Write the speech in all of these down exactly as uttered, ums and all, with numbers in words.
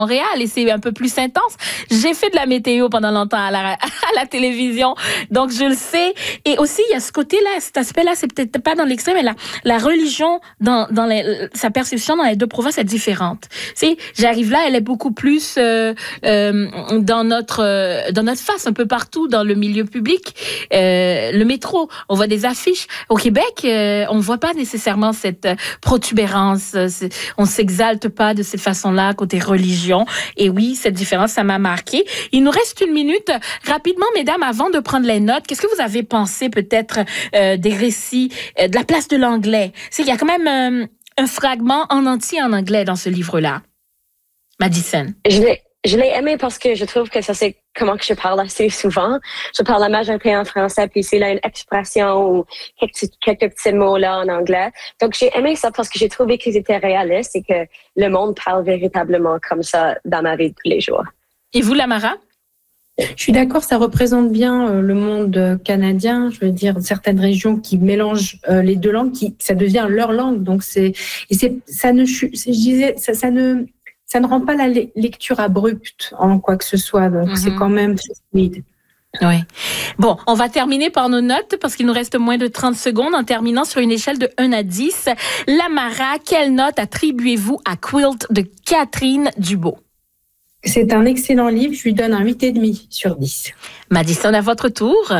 Montréal et c'est un peu plus intense. J'ai fait de la météo pendant longtemps à la, à la télévision, donc je le sais. Et aussi, il y a ce côté-là, cet aspect-là, c'est peut-être pas dans l'extrême, mais la, la religion, dans, dans les, sa perception dans les deux provinces est différente. Tu sais, j'arrive là, elle est beaucoup plus euh, euh, dans notre euh, dans notre face, un peu partout, dans le milieu public. Euh, le métro, on voit des affiches. Au Québec, euh, on voit pas nécessairement cette protubérance. On s'exalte pas de cette façon-là, côté religion. Et oui, cette différence, ça m'a marqué. Il nous reste une minute. Rapidement, mesdames, avant de prendre les notes, qu'est-ce que vous avez pensé peut-être euh, des récits, euh, de la place de l'anglais? C'est qu'il y a quand même euh, un fragment en entier en anglais dans ce livre-là. Madison. Je l'ai, je l'ai aimé parce que je trouve que ça, c'est comment que je parle assez souvent. Je parle la majorité en français, puis c'est là une expression ou quelques, quelques petits mots là en anglais. Donc, j'ai aimé ça parce que j'ai trouvé qu'ils étaient réalistes et que le monde parle véritablement comme ça dans ma vie de tous les jours. Et vous, Lamara? Je suis d'accord, ça représente bien euh, le monde canadien. Je veux dire, certaines régions qui mélangent euh, les deux langues, qui ça devient leur langue. Donc, c'est et c'est ça ne je disais ça, ça ne Ça ne rend pas la lecture abrupte en quoi que ce soit, donc mm-hmm. c'est quand même fluide. Oui. Bon, on va terminer par nos notes parce qu'il nous reste moins de trente secondes en terminant sur une échelle de un à dix. Lamara, quelle note attribuez-vous à Quilt de Catherine Dubo? C'est un excellent livre, je lui donne un huit virgule cinq sur dix. Madison, à votre tour?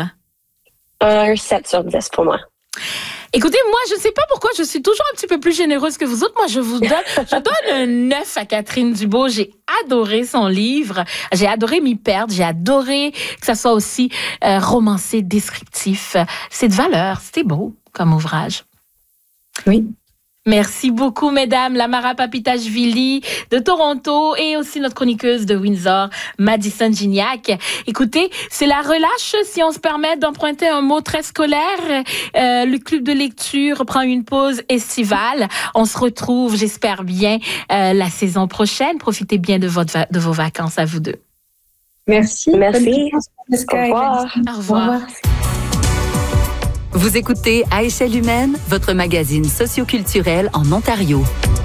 Un sept sur dix pour moi. Écoutez, moi, je ne sais pas pourquoi je suis toujours un petit peu plus généreuse que vous autres. Moi, je vous donne, je donne un neuf à Catherine Dubo. J'ai adoré son livre. J'ai adoré m'y perdre. J'ai adoré que ça soit aussi euh, romancé, descriptif. C'est de valeur. C'était beau comme ouvrage. Oui. Merci beaucoup, mesdames. Lamara Papitashvili de Toronto et aussi notre chroniqueuse de Windsor, Madison Gignac. Écoutez, c'est la relâche, si on se permet d'emprunter un mot très scolaire. Euh, le club de lecture prend une pause estivale. On se retrouve, j'espère bien, euh, la saison prochaine. Profitez bien de, votre va- de vos vacances à vous deux. Merci. Merci. Au revoir. Au revoir. Vous écoutez À échelle humaine, votre magazine socioculturel en Ontario.